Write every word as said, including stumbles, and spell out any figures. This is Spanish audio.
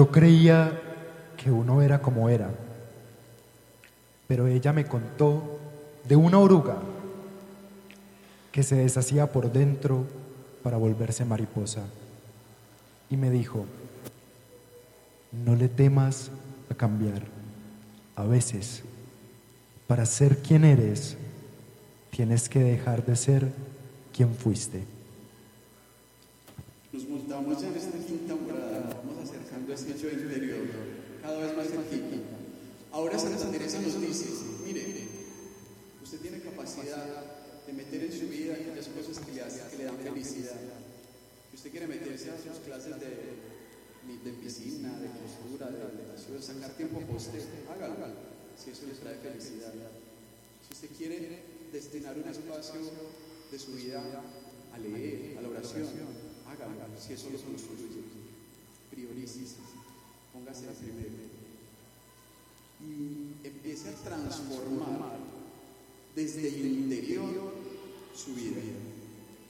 Yo creía que uno era como era, pero ella me contó de una oruga que se deshacía por dentro para volverse mariposa. Y me dijo, no le temas a cambiar. A veces, para ser quien eres, tienes que dejar de ser quien fuiste. Nos montamos en esta quinta morada, vamos acercando a ese yo interior, cada vez más cerquita. Ahora Santa Teresa nos dice, mire, usted tiene capacidad de meter en su vida aquellas cosas que le, hacen, que le dan felicidad. Si usted quiere meterse a sus clases de, de piscina, de costura, de meditación, sacar tiempo para usted, hágalo, si eso le trae felicidad. Si usted quiere destinar un espacio de su vida a leer, a la oración, hágalo, si eso lo construye. Priorice, póngase a primero. Y empiece a transformar desde el interior su vida.